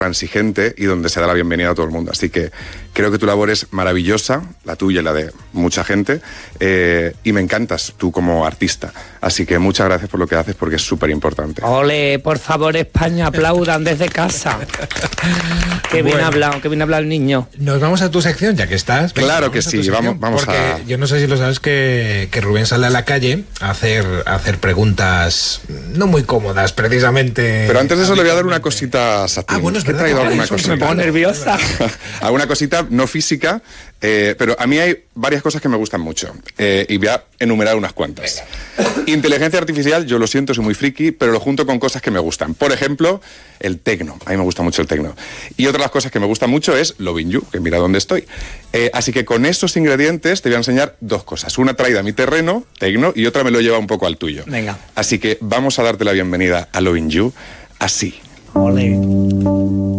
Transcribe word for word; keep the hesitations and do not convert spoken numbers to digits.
transigente y donde se da la bienvenida a todo el mundo. Así que creo que tu labor es maravillosa, la tuya y la de mucha gente, eh, y me encantas tú como artista. Así que muchas gracias por lo que haces, porque es súper importante. Ole, por favor, España, aplaudan desde casa. Qué bien Bueno. hablado, qué bien hablado el niño. Nos vamos a tu sección, ya que estás. Venga, Claro que vamos a tu sí, sección, vamos- vamos porque a- yo no sé si lo sabes que, que Rubén sale a la calle a hacer, a hacer preguntas no muy cómodas, precisamente. Pero antes de eso le voy a dar una habitualmente. cosita a Satín. Ah, bueno, es He verdad. traído Ay, alguna eso cosita. Me pongo nerviosa. Alguna cosita no física, eh, pero a mí hay varias cosas que me gustan mucho, eh, y voy a enumerar unas cuantas. Inteligencia artificial, yo lo siento, soy muy friki, pero lo junto con cosas que me gustan. Por ejemplo, el tecno. A mí me gusta mucho el tecno. Y otra de las cosas que me gusta mucho es Loving You, que mira dónde estoy. Eh, así que con esos ingredientes te voy a enseñar dos cosas. Una traída a mi terreno, tecno, y otra me lo lleva un poco al tuyo. Venga. Así que vamos a darte la bienvenida a Loving You así. Ole.